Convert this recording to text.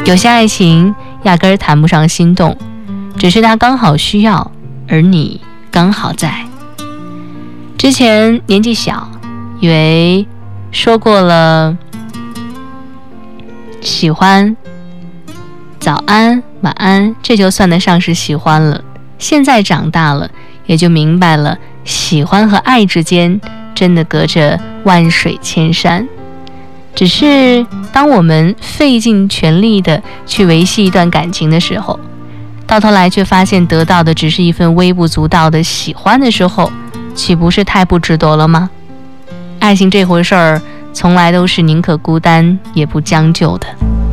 有些爱情压根儿谈不上心动，只是他刚好需要，而你刚好在。之前年纪小，以为说过了喜欢、早安、晚安，这就算得上是喜欢了。现在长大了，也就明白了，喜欢和爱之间真的隔着万水千山。只是当我们费尽全力的去维系一段感情的时候，到头来却发现得到的只是一份微不足道的喜欢的时候，岂不是太不值得了吗？爱情这回事儿，从来都是宁可孤单也不将就的。